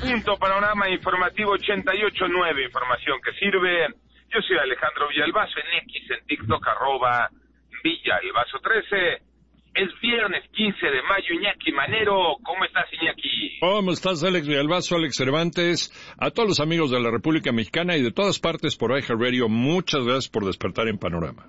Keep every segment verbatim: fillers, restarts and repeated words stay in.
punto, Panorama Informativo ochenta y ocho punto nueve, información que sirve. Yo soy Alejandro Villalbazo, en X, en TikTok, arroba Villalbazo trece. Es viernes quince de mayo, Iñaki Manero. ¿Cómo estás, Iñaki? ¿Cómo estás, Alex Villalbazo, Alex Cervantes? A todos los amigos de la República Mexicana y de todas partes por iHeartRadio, muchas gracias por despertar en Panorama.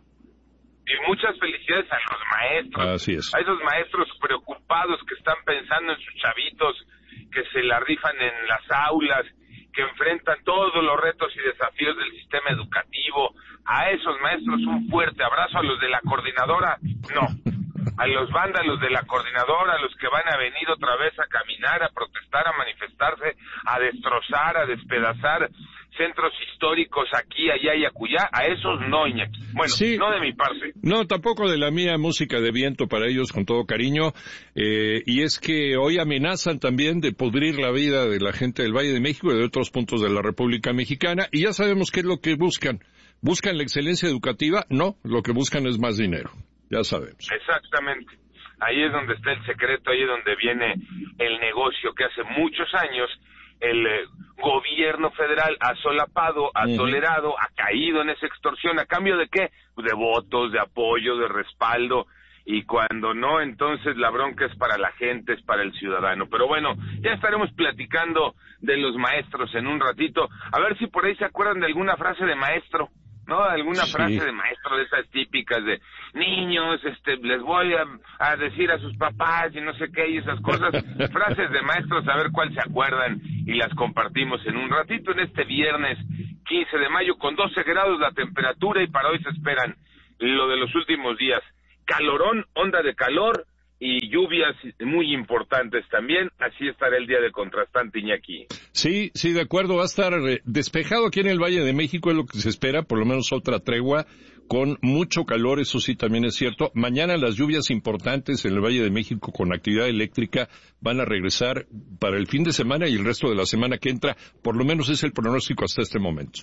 Y muchas felicidades a los maestros. Así es. A esos maestros preocupados que están pensando en sus chavitos, que se la rifan en las aulas, que enfrentan todos los retos y desafíos del sistema educativo. A esos maestros un fuerte abrazo. A los de la coordinadora, no. A los vándalos de la coordinadora, a los que van a venir otra vez a caminar, a protestar, a manifestarse, a destrozar, a despedazar centros históricos aquí, allá y acullá, a esos no, Iñaki. Bueno, sí, no de mi parte. No, tampoco de la mía, música de viento para ellos con todo cariño. Eh, y es que hoy amenazan también de pudrir la vida de la gente del Valle de México y de otros puntos de la República Mexicana. Y ya sabemos qué es lo que buscan. ¿Buscan la excelencia educativa? No, lo que buscan es más dinero. Ya sabemos. Exactamente. Ahí es donde está el secreto, ahí es donde viene el negocio que hace muchos años el eh, gobierno federal ha solapado, ha uh-huh. tolerado, ha caído en esa extorsión. ¿A cambio de qué? De votos, de apoyo, de respaldo. Y cuando no, entonces la bronca es para la gente, es para el ciudadano. Pero bueno, ya estaremos platicando de los maestros en un ratito. A ver si por ahí se acuerdan de alguna frase de maestro. ¿No? Alguna sí. frase de maestro de esas típicas de niños, este, les voy a, a decir a sus papás y no sé qué y esas cosas. Frases de maestros, a ver cuál se acuerdan y las compartimos en un ratito en este viernes quince de mayo con doce grados la temperatura y para hoy se esperan lo de los últimos días. Calorón, onda de calor y lluvias muy importantes también, así estará el día de contrastante, Iñaki. Sí, sí, de acuerdo, va a estar despejado aquí en el Valle de México, es lo que se espera, por lo menos otra tregua, con mucho calor, eso sí también es cierto. Mañana las lluvias importantes en el Valle de México con actividad eléctrica van a regresar para el fin de semana y el resto de la semana que entra, por lo menos es el pronóstico hasta este momento.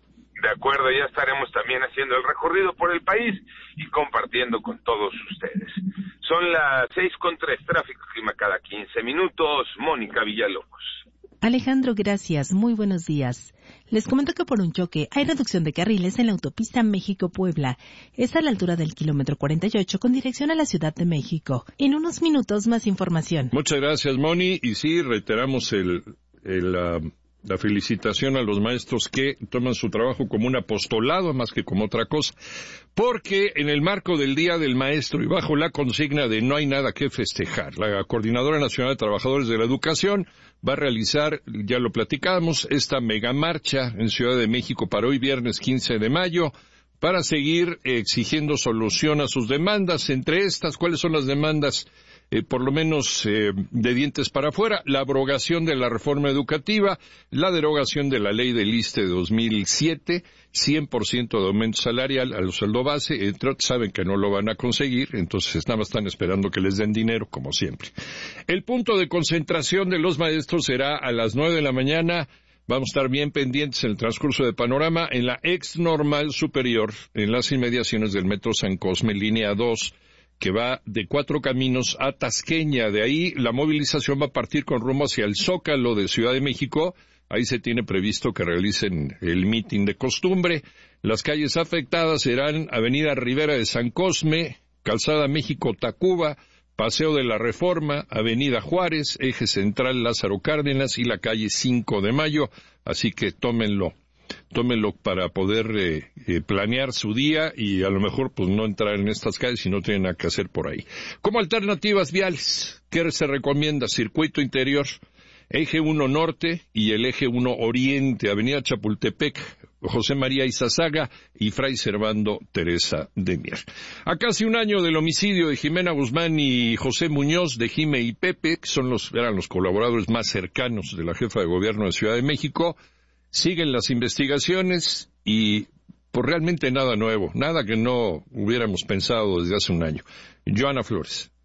De acuerdo, ya estaremos también haciendo el recorrido por el país y compartiendo con todos ustedes. Son las seis con tres, tráfico clima cada quince minutos. Mónica Villalobos. Alejandro, gracias. Muy buenos días. Les comento que por un choque hay reducción de carriles en la autopista México-Puebla. Es a la altura del kilómetro cuarenta y ocho con dirección a la Ciudad de México. En unos minutos más información. Muchas gracias, Moni. Y sí, reiteramos el... el uh... la felicitación a los maestros que toman su trabajo como un apostolado más que como otra cosa, porque en el marco del Día del Maestro y bajo la consigna de no hay nada que festejar, la Coordinadora Nacional de Trabajadores de la Educación va a realizar, ya lo platicábamos, esta megamarcha en Ciudad de México para hoy viernes quince de mayo, para seguir exigiendo solución a sus demandas. Entre estas, ¿cuáles son las demandas? Eh, por lo menos eh, de dientes para afuera, la abrogación de la reforma educativa, la derogación de la ley del ISSSTE de dos mil siete, cien por ciento de aumento salarial al sueldo base, entre otros saben que no lo van a conseguir, entonces nada más están esperando que les den dinero, como siempre. El punto de concentración de los maestros será a las nueve de la mañana. Vamos a estar bien pendientes en el transcurso de Panorama en la ex normal superior, en las inmediaciones del Metro San Cosme, línea dos, que va de Cuatro Caminos a Tasqueña. De ahí la movilización va a partir con rumbo hacia el Zócalo de Ciudad de México. Ahí se tiene previsto que realicen el mitin de costumbre. Las calles afectadas serán Avenida Rivera de San Cosme, Calzada México-Tacuba, Paseo de la Reforma, Avenida Juárez, Eje Central Lázaro Cárdenas y la calle cinco de mayo. Así que tómenlo. Tómenlo para poder eh, eh, planear su día y a lo mejor pues no entrar en estas calles si no tienen nada que hacer por ahí. Como alternativas viales, ¿qué se recomienda? Circuito interior, Eje uno Norte y el Eje uno Oriente, Avenida Chapultepec, José María Izazaga y Fray Servando Teresa de Mier. A casi un año del homicidio de Jimena Guzmán y José Muñoz de Jime y Pepe, que son los, eran los colaboradores más cercanos de la jefa de gobierno de Ciudad de México, siguen las investigaciones y pues realmente nada nuevo, nada que no hubiéramos pensado desde hace un año. Joana Flores.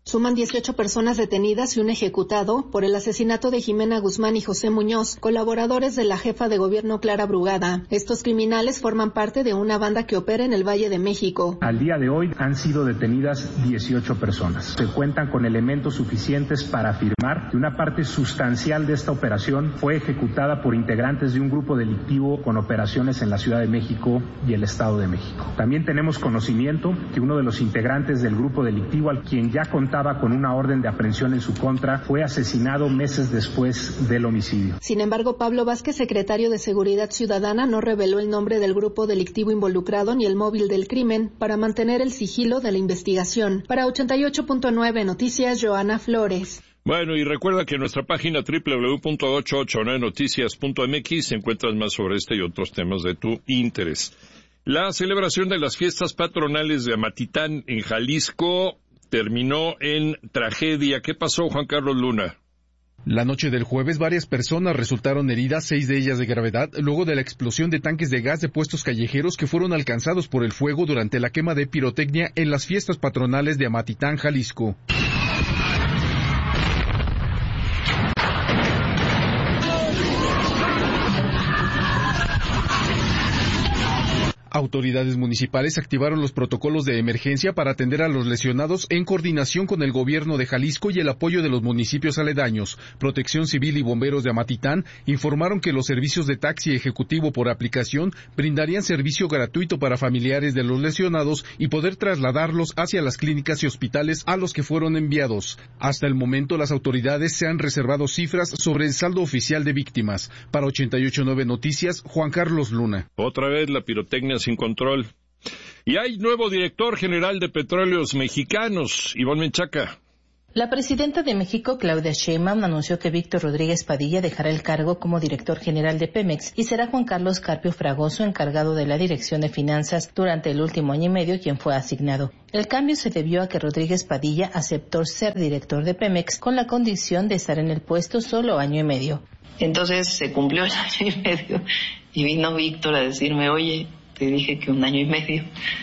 Suman dieciocho personas detenidas y un ejecutado por el asesinato de Jimena Guzmán y José Muñoz, colaboradores de la jefa de gobierno Clara Brugada. Estos criminales forman parte de una banda que opera en el Valle de México. Al día de hoy han sido detenidas dieciocho personas. Se cuentan con elementos suficientes para afirmar que una parte sustancial de esta operación fue ejecutada por integrantes de un grupo delictivo con operaciones en la Ciudad de México y el Estado de México. También tenemos conocimiento que uno de los integrantes del grupo delictivo, al quien ya contaba con una orden de aprehensión en su contra, fue asesinado meses después del homicidio. Sin embargo, Pablo Vázquez, secretario de Seguridad Ciudadana, no reveló el nombre del grupo delictivo involucrado ni el móvil del crimen para mantener el sigilo de la investigación. Para ochenta y ocho punto nueve Noticias, Joana Flores. Bueno, y recuerda que en nuestra página doble u doble u doble u punto ochocientos ochenta y nueve noticias punto m x encuentras más sobre este y otros temas de tu interés. La celebración de las fiestas patronales de Amatitán en Jalisco terminó en tragedia. ¿Qué pasó, Juan Carlos Luna? La noche del jueves, varias personas resultaron heridas, seis de ellas de gravedad, luego de la explosión de tanques de gas de puestos callejeros que fueron alcanzados por el fuego durante la quema de pirotecnia en las fiestas patronales de Amatitán, Jalisco. Autoridades municipales activaron los protocolos de emergencia para atender a los lesionados en coordinación con el gobierno de Jalisco y el apoyo de los municipios aledaños. Protección Civil y bomberos de Amatitán informaron que los servicios de taxi ejecutivo por aplicación brindarían servicio gratuito para familiares de los lesionados y poder trasladarlos hacia las clínicas y hospitales a los que fueron enviados. Hasta el momento, las autoridades se han reservado cifras sobre el saldo oficial de víctimas. Para ochenta y ocho punto nueve Noticias, Juan Carlos Luna. Otra vez la pirotecnia sin control. Y hay nuevo director general de Petróleos Mexicanos, Ivonne Menchaca. La presidenta de México, Claudia Sheinbaum, anunció que Víctor Rodríguez Padilla dejará el cargo como director general de Pemex y será Juan Carlos Carpio Fragoso, encargado de la dirección de finanzas durante el último año y medio, quien fue asignado. El cambio se debió a que Rodríguez Padilla aceptó ser director de Pemex con la condición de estar en el puesto solo año y medio. Entonces se cumplió el año y medio y vino Víctor a decirme, oye, te dije que un año y medio,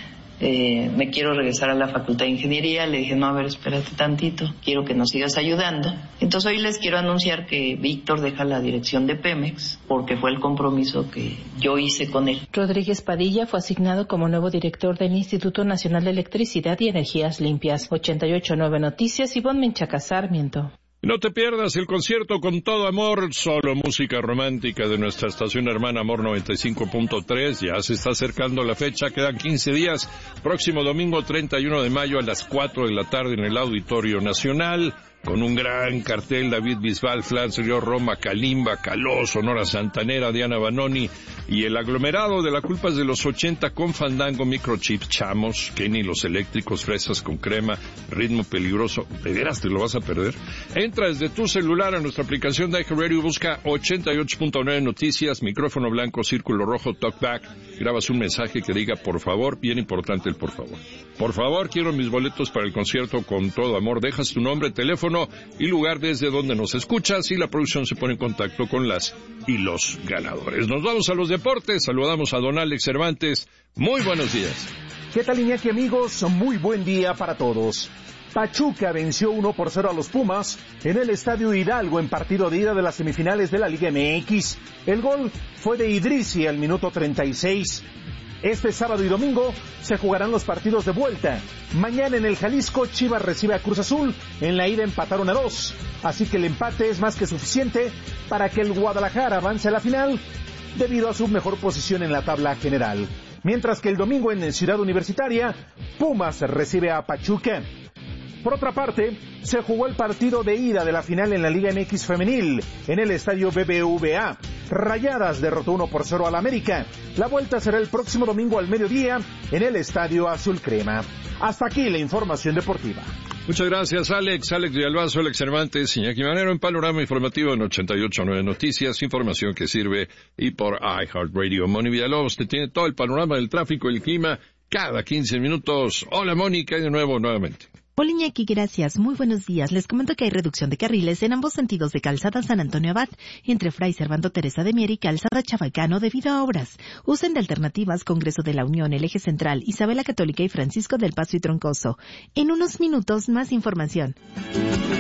eh, me quiero regresar a la Facultad de Ingeniería. Le dije, no, a ver, espérate tantito, quiero que nos sigas ayudando. Entonces hoy les quiero anunciar que Víctor deja la dirección de Pemex porque fue el compromiso que yo hice con él. Rodríguez Padilla fue asignado como nuevo director del Instituto Nacional de Electricidad y Energías Limpias. ochenta y ocho punto nueve Noticias, Ivonne Menchaca Sarmiento. No te pierdas el concierto Con Todo Amor, solo música romántica de nuestra estación hermana Amor noventa y cinco punto tres. Ya se está acercando la fecha, quedan quince días. Próximo domingo treinta y uno de mayo a las cuatro de la tarde en el Auditorio Nacional. Con un gran cartel, David Bisbal, Flans Río Roma, Kalimba, Caló, Sonora Santanera, Diana Banoni y el aglomerado de la culpa es de los ochenta con Fandango, Microchips, Chamos, Kenny, Los Eléctricos, Fresas con Crema, Ritmo Peligroso. ¿De veras te lo vas a perder? Entra desde tu celular a nuestra aplicación de iHeartRadio, busca ochenta y ocho punto nueve Noticias, micrófono blanco, círculo rojo, talkback, grabas un mensaje que diga por favor, bien importante el por favor. Por favor, quiero mis boletos para el concierto Con Todo Amor. Dejas tu nombre, teléfono y lugar desde donde nos escuchas y la producción se pone en contacto con las y los ganadores. Nos vamos a los deportes, saludamos a don Alex Cervantes. Muy buenos días. ¿Qué tal, Iñaki, amigos? Muy buen día para todos. Pachuca venció uno por cero a los Pumas en el Estadio Hidalgo en partido de ida de las semifinales de la Liga M X. El gol fue de Idrissi al minuto treinta y seis. Este sábado y domingo se jugarán los partidos de vuelta. Mañana en el Jalisco, Chivas recibe a Cruz Azul. En la ida empataron a dos. Así que el empate es más que suficiente para que el Guadalajara avance a la final debido a su mejor posición en la tabla general. Mientras que el domingo en Ciudad Universitaria, Pumas recibe a Pachuca. Por otra parte, se jugó el partido de ida de la final en la Liga M X Femenil en el estadio B B V A. Rayadas derrotó uno por cero al América. La vuelta será el próximo domingo al mediodía en el estadio Azul Crema. Hasta aquí la información deportiva. Muchas gracias, Alex. Alex Villalbazo, Alex Cervantes, Iñaki Manero en Panorama Informativo en ochenta y ocho punto nueve Noticias, información que sirve y por iHeartRadio. Moni Villalobos te tiene todo el panorama del tráfico y el clima cada quince minutos. Hola, Moni, ¿qué hay de nuevo nuevamente? Hola Iñaki, gracias. Muy buenos días. Les comento que hay reducción de carriles en ambos sentidos de Calzada San Antonio Abad, entre Fray Servando Teresa de Mier y Calzada Chabacano debido a obras. Usen de alternativas Congreso de la Unión, el Eje Central, Isabela Católica y Francisco del Paso y Troncoso. En unos minutos más información.